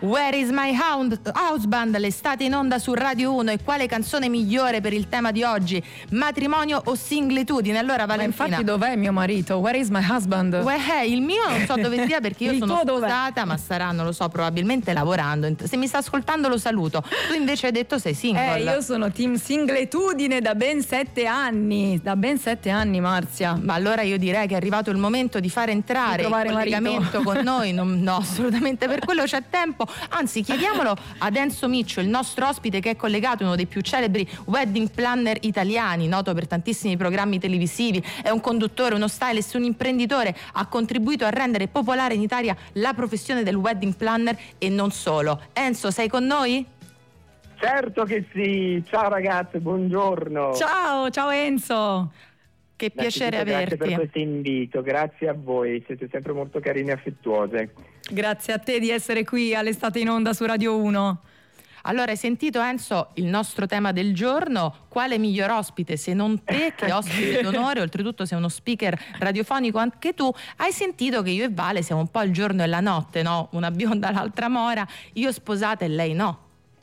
Where is my house band? L'estate in onda su Radio 1. E quale canzone migliore per il tema di oggi? Matrimonio o singletudine? Allora Valentina, ma infatti dov'è mio marito? Where is my husband? Il mio non so dove sia perché io sono sposata, ma sarà, non lo so, probabilmente lavorando. Se mi sta ascoltando lo saluto. Tu invece hai detto sei single. Io sono team singletudine da ben 7 anni. Da ben 7 anni, Marzia. Ma allora io direi che è arrivato il momento di far entrare il collegamento con noi. No, assolutamente, per quello c'è tempo. Anzi, chiediamolo ad Enzo Miccio, il nostro ospite che è collegato, uno dei più celebri wedding planner italiani, noto per tantissimi programmi televisivi, è un conduttore, uno stylist, un imprenditore, ha contribuito a rendere popolare in Italia la professione del wedding planner e non solo. Enzo, sei con noi? Certo che sì, ciao ragazze, buongiorno. Ciao Enzo. Che piacere averti. Grazie per questo invito, grazie a voi, siete sempre molto carine e affettuose. Grazie a te di essere qui all'estate in onda su Radio 1. Allora, hai sentito Enzo il nostro tema del giorno? Quale miglior ospite se non te, che ospite d'onore, oltretutto sei uno speaker radiofonico anche tu. Hai sentito che io e Vale siamo un po' il giorno e la notte, no? Una bionda, l'altra mora, io sposata e lei no.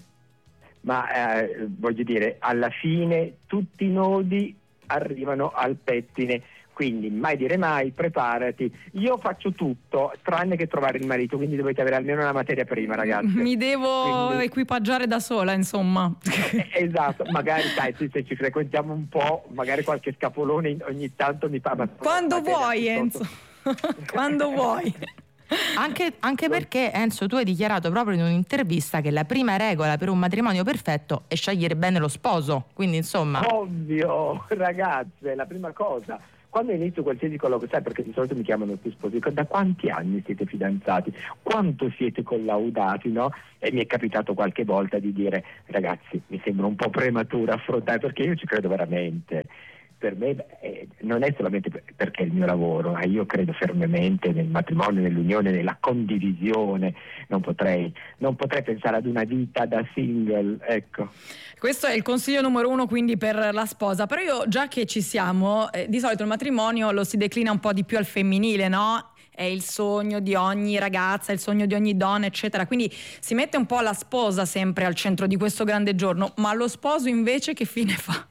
Ma voglio dire, alla fine tutti i nodi arrivano al pettine, quindi mai dire mai, preparati. Io faccio tutto tranne che trovare il marito, quindi dovete avere almeno una materia prima, ragazzi. Mi devo equipaggiare da sola, insomma. Esatto, magari sai, se ci frequentiamo un po', magari qualche scapolone ogni tanto mi fa. Quando vuoi, Enzo. Quando vuoi. Anche perché Enzo, tu hai dichiarato proprio in un'intervista che la prima regola per un matrimonio perfetto è scegliere bene lo sposo, quindi insomma. Ovvio, ragazze, la prima cosa, quando inizio qualsiasi colloquio, sai, perché di solito mi chiamano più sposi, da quanti anni siete fidanzati, quanto siete collaudati, no? E mi è capitato qualche volta di dire, ragazzi, mi sembra un po' prematuro affrontare, perché io ci credo veramente. Per me non è solamente perché è il mio lavoro, io credo fermamente nel matrimonio, nell'unione, nella condivisione, non potrei pensare ad una vita da single, ecco. Questo è il consiglio numero 1 quindi per la sposa, però io già che ci siamo, di solito il matrimonio lo si declina un po' di più al femminile, no? È il sogno di ogni ragazza, il sogno di ogni donna, eccetera, quindi si mette un po' la sposa sempre al centro di questo grande giorno, ma lo sposo invece che fine fa?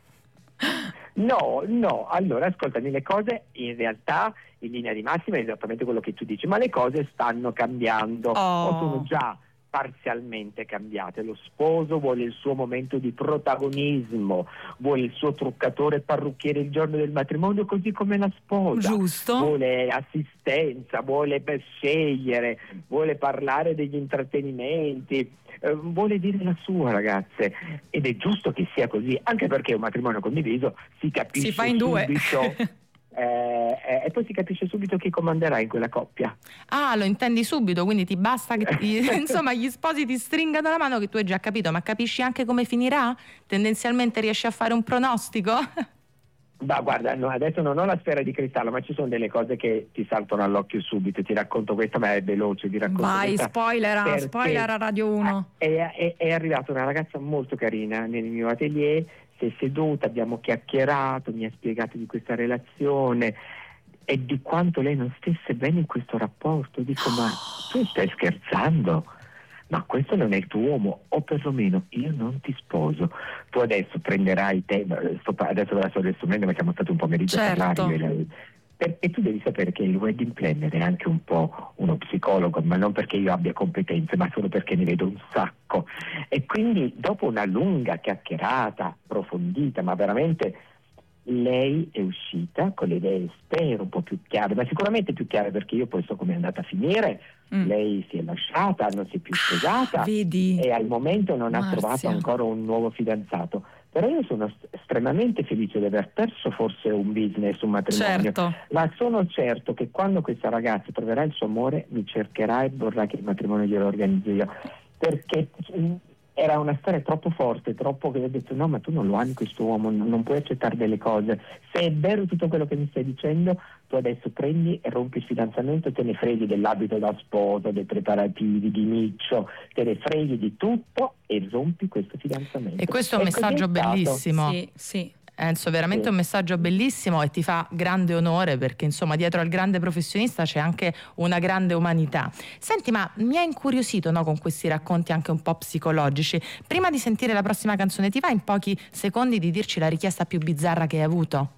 No, allora ascoltami, le cose in realtà in linea di massima è esattamente quello che tu dici, ma le cose stanno cambiando o sono già parzialmente cambiate. Lo sposo vuole il suo momento di protagonismo, vuole il suo truccatore e parrucchiere il giorno del matrimonio, così come la sposa. Giusto. Vuole assistenza, vuole per scegliere, vuole parlare degli intrattenimenti, vuole dire la sua, ragazze, ed è giusto che sia così, anche perché un matrimonio condiviso si capisce, si fa in due. Subito e poi si capisce subito chi comanderà in quella coppia. Lo intendi subito, quindi ti basta che insomma gli sposi ti stringano la mano, che tu hai già capito, ma capisci anche come finirà? Tendenzialmente riesci a fare un pronostico? Ma guarda, no, adesso non ho la sfera di cristallo, ma ci sono delle cose che ti saltano all'occhio subito. Ti racconto questa, ma è veloce. Vai, spoiler a Radio 1. È arrivata una ragazza molto carina nel mio atelier, si è seduta, abbiamo chiacchierato, mi ha spiegato di questa relazione e di quanto lei non stesse bene in questo rapporto. Dico, ma tu stai scherzando? Ma questo non è il tuo uomo, o perlomeno io non ti sposo. Tu adesso prenderai te, adesso ve la sto riassumendo, ma siamo stati un pomeriggio a parlare. E tu devi sapere che il wedding planner è anche un po' uno psicologo, ma non perché io abbia competenze, ma solo perché ne vedo un sacco. E quindi dopo una lunga chiacchierata, approfondita, ma veramente lei è uscita con le idee, spero, un po' più chiare, ma sicuramente più chiare, perché io poi so come è andata a finire. Lei si è lasciata, non si è più sposata e al momento non ha trovato ancora un nuovo fidanzato. Però io sono estremamente felice di aver perso forse un business, un matrimonio, ma sono certo che quando questa ragazza troverà il suo amore mi cercherà e vorrà che il matrimonio glielo organizzo io, perché era una storia troppo forte, troppo, che ho detto no, ma tu non lo ami questo uomo, non puoi accettare delle cose. Se è vero tutto quello che mi stai dicendo, tu adesso prendi e rompi il fidanzamento, te ne freghi dell'abito da sposa, dei preparativi, di miccio, te ne freghi di tutto e rompi questo fidanzamento. E questo è un messaggio bellissimo. Sì. Enzo, veramente un messaggio bellissimo e ti fa grande onore, perché insomma dietro al grande professionista c'è anche una grande umanità. Senti, ma mi ha incuriosito, no, con questi racconti anche un po' psicologici. Prima di sentire la prossima canzone, ti va in pochi secondi di dirci la richiesta più bizzarra che hai avuto?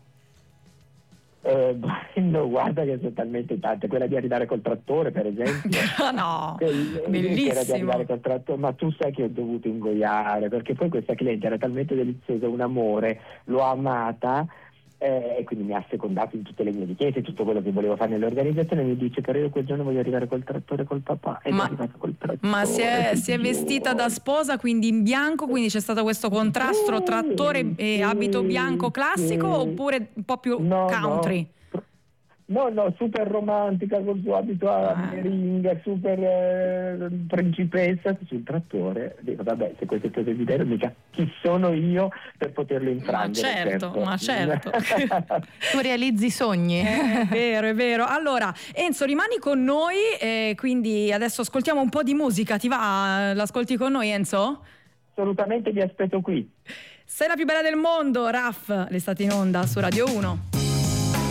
No, guarda che sono talmente tante, quella di arrivare col trattore per esempio. No, bellissimo. Quella di arrivare col trattore, ma tu sai che ho dovuto ingoiare, perché poi questa cliente era talmente deliziosa, un amore, l'ho amata e quindi mi ha secondato in tutte le mie richieste, tutto quello che volevo fare nell'organizzazione. Mi dice: però io quel giorno voglio arrivare col trattore col papà, ed è arrivato col trattore. Ma si è vestita da sposa, quindi in bianco, quindi c'è stato questo contrasto trattore e abito bianco classico, oppure un po' più country? No, super romantica col suo abito a meringa, super principessa sul trattore. Dico, vabbè, se questo è il tuo desiderio, mica chi sono io per poterlo infrangere? Ma certo. Tu realizzi sogni. È vero. Allora, Enzo, rimani con noi, quindi adesso ascoltiamo un po' di musica. Ti va? L'ascolti con noi, Enzo? Assolutamente, vi aspetto qui. Sei la più bella del mondo, Raf, l'estate in onda su Radio 1.